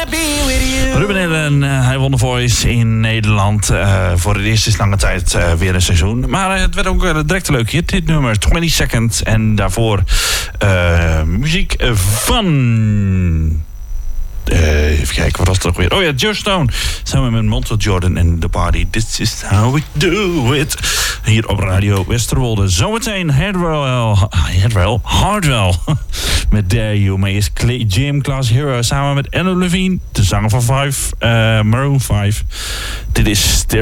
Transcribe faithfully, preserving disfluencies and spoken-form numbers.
Ruben Ellen, uh, hij won The Voice in Nederland. Uh, voor het eerst is lange tijd uh, weer een seizoen. Maar uh, het werd ook uh, direct een leuk hit. Dit nummer, twinty seconds. En daarvoor uh, muziek van... Uh, even kijken, wat was het ook weer? Oh ja, Joe Stone. Samen met Montel Jordan en The Party. This is how we do it. Hier op Radio Westerwolde. Zometeen Hardwell. Hardwell? Hardwell. Met Dare You. Maar is Jim Class Hero samen met Anna Levine. De zanger van Five. Uh, Maroon vijf. Dit is Stereo.